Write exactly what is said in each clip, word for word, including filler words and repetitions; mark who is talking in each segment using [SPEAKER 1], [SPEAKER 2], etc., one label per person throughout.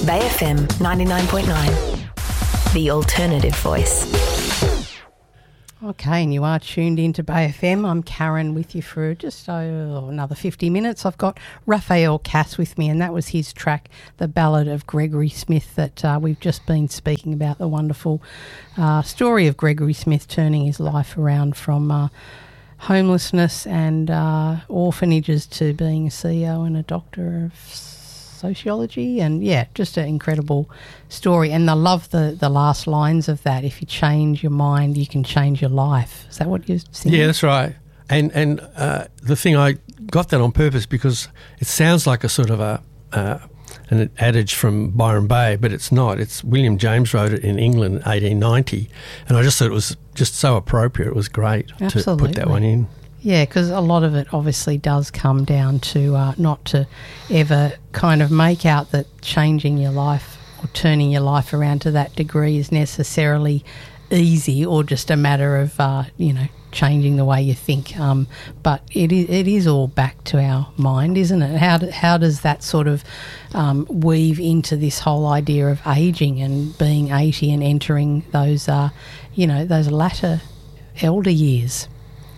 [SPEAKER 1] Bay F M ninety-nine point nine, the alternative voice.
[SPEAKER 2] Okay, and you are tuned into Bay F M. I'm Karen with you for just oh, another fifty minutes. I've got Raphael Cass with me, and that was his track, The Ballad of Gregory Smith, that uh, we've just been speaking about, the wonderful uh, story of Gregory Smith turning his life around from uh, homelessness and uh, orphanages to being a C E O and a doctor of sociology. And yeah, just an incredible story. And I love the the last lines of that: if you change your mind, you can change your life. Is that what you're saying?
[SPEAKER 3] Yeah, that's right. And and uh, the thing, I got that on purpose because it sounds like a sort of a uh, an adage from Byron Bay, but it's not. It's William James wrote it in England in eighteen ninety, and I just thought it was just so appropriate. It was great
[SPEAKER 2] Absolutely.
[SPEAKER 3] to put that one in.
[SPEAKER 2] Yeah, because a lot of it obviously does come down to uh, not to ever kind of make out that changing your life or turning your life around to that degree is necessarily easy or just a matter of, uh, you know, changing the way you think. Um, but it is, it is all back to our mind, isn't it? How do, how does that sort of um, weave into this whole idea of ageing and being eighty and entering those, uh, you know, those latter elder years?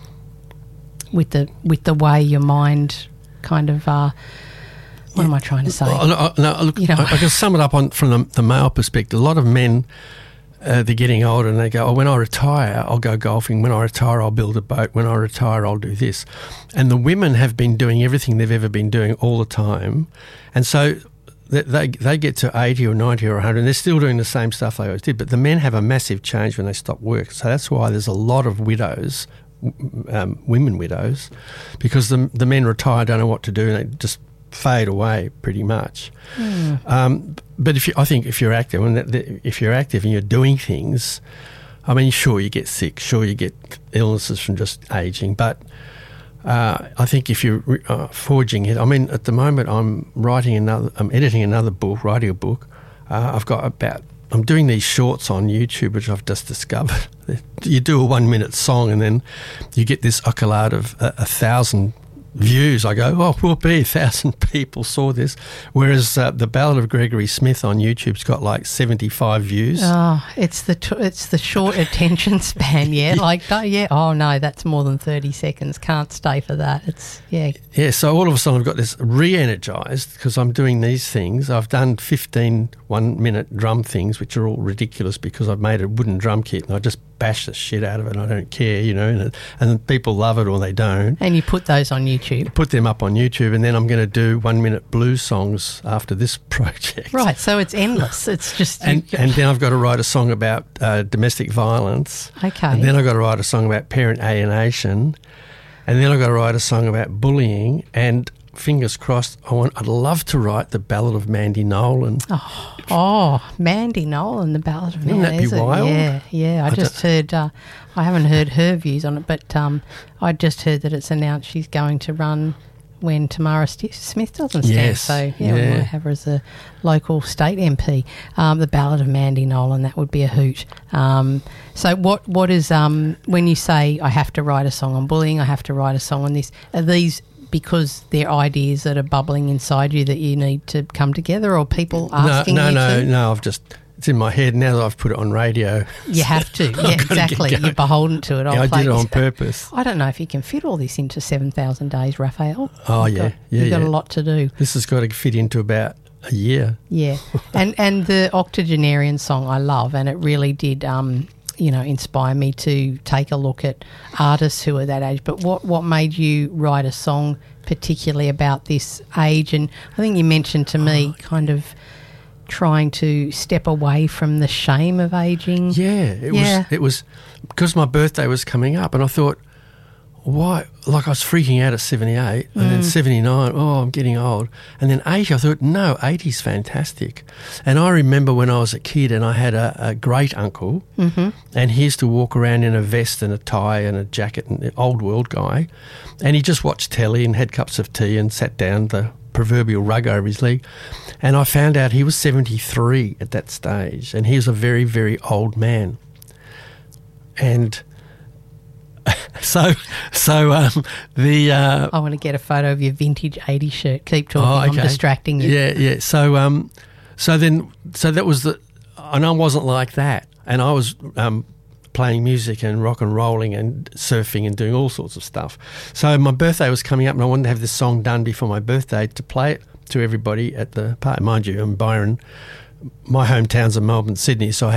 [SPEAKER 2] With the with the way your mind kind of, uh, what yeah. am I trying to say?
[SPEAKER 3] Well, no, no, look, you know, I, I can sum it up on from the, the male perspective. A lot of men, uh, they're getting older and they go, oh, when I retire, I'll go golfing. When I retire, I'll build a boat. When I retire, I'll do this. And the women have been doing everything they've ever been doing all the time. And so they, they, they get to eighty or ninety or one hundred and they're still doing the same stuff they always did. But the men have a massive change when they stop work. So that's why there's a lot of widows, Um, women widows, because the the men retire, don't know what to do, and they just fade away pretty much. Mm. Um, but if you, I think if you're active, and that, that, if you're active and you're doing things, I mean, sure you get sick, sure you get illnesses from just aging, but uh, I think if you're uh, forging it, I mean, at the moment I'm writing another, I'm editing another book, writing a book. Uh, I've got about. I'm doing these shorts on YouTube, which I've just discovered. You do a one-minute song and then you get this accolade of a, a thousand views. I go, oh, whoopee, a thousand people saw this. Whereas uh, the Ballad of Gregory Smith on YouTube's got like seventy-five views.
[SPEAKER 2] Oh, it's the t- it's the short attention span, yeah. Like, oh, yeah, oh no, that's more than thirty seconds. Can't stay for that. It's yeah.
[SPEAKER 3] Yeah. So all of a sudden I've got this re-energised because I'm doing these things. I've done fifteen one-minute drum things, which are all ridiculous because I've made a wooden drum kit and I just bash the shit out of it and I don't care, you know, and, and people love it or they don't.
[SPEAKER 2] And you put those on YouTube.
[SPEAKER 3] Put them up on YouTube, and then I'm going to do one-minute blues songs after this project.
[SPEAKER 2] Right, so it's endless. It's just...
[SPEAKER 3] and, and then I've got to write a song about uh, domestic violence.
[SPEAKER 2] Okay.
[SPEAKER 3] And then I've got to write a song about parent alienation, and then I've got to write a song about bullying, and fingers crossed, I want, I'd love to write the Ballad of Mandy Nolan.
[SPEAKER 2] Oh, oh Mandy Nolan, the Ballad of Mandy.
[SPEAKER 3] Wouldn't that be wild?
[SPEAKER 2] Yeah, yeah. I, I just heard, uh, I haven't heard her views on it, but um, I just heard that it's announced she's going to run when Tamara St- Smith doesn't stand.
[SPEAKER 3] Yes,
[SPEAKER 2] so, yeah,
[SPEAKER 3] yeah,
[SPEAKER 2] we might have her as a local state M P. Um, the Ballad of Mandy Nolan, that would be a hoot. Um, so what what is, um, when you say I have to write a song on bullying, I have to write a song on this, are these because they're ideas that are bubbling inside you that you need to come together, or people asking
[SPEAKER 3] no, no,
[SPEAKER 2] you
[SPEAKER 3] no,
[SPEAKER 2] to?
[SPEAKER 3] No, no, I've just, it's in my head now that I've put it on radio.
[SPEAKER 2] You have to, yeah, exactly. You're beholden to it. I'll
[SPEAKER 3] yeah, I
[SPEAKER 2] play
[SPEAKER 3] did it
[SPEAKER 2] this
[SPEAKER 3] on
[SPEAKER 2] back.
[SPEAKER 3] purpose.
[SPEAKER 2] I don't know if you can fit all this into seven thousand days, Raphael.
[SPEAKER 3] Oh,
[SPEAKER 2] you've
[SPEAKER 3] yeah,
[SPEAKER 2] got,
[SPEAKER 3] yeah,
[SPEAKER 2] You've got
[SPEAKER 3] yeah.
[SPEAKER 2] a lot to do.
[SPEAKER 3] This has got to fit into about a year.
[SPEAKER 2] Yeah, and and the octogenarian song I love, and it really did, um, you know, inspire me to take a look at artists who are that age. But what, what made you write a song particularly about this age? And I think you mentioned to me oh. kind of trying to step away from the shame of ageing.
[SPEAKER 3] Yeah, it
[SPEAKER 2] yeah.
[SPEAKER 3] was it was because my birthday was coming up and I thought, why, like I was freaking out at seventy-eight and mm. then seventy-nine, oh, I'm getting old. And then eighty, I thought, no, eighty's fantastic. And I remember when I was a kid and I had a, a great uncle
[SPEAKER 2] mm-hmm.
[SPEAKER 3] and he used to walk around in a vest and a tie and a jacket, and an old world guy, and he just watched telly and had cups of tea and sat down the proverbial rug over his leg. And I found out he was seventy-three at that stage and he was a very, very old man. And So, so um, the uh,
[SPEAKER 2] I want to get a photo of your vintage eighties shirt. Keep talking.
[SPEAKER 3] oh, okay.
[SPEAKER 2] I'm distracting you.
[SPEAKER 3] Yeah, yeah. So, um, So then, so that was the, and I wasn't like that. And I was um, playing music and rock and rolling and surfing and doing all sorts of stuff. So my birthday was coming up and I wanted to have this song done before my birthday to play it to everybody at the party. Mind you, I'm Byron. My hometown's in Melbourne, Sydney, so I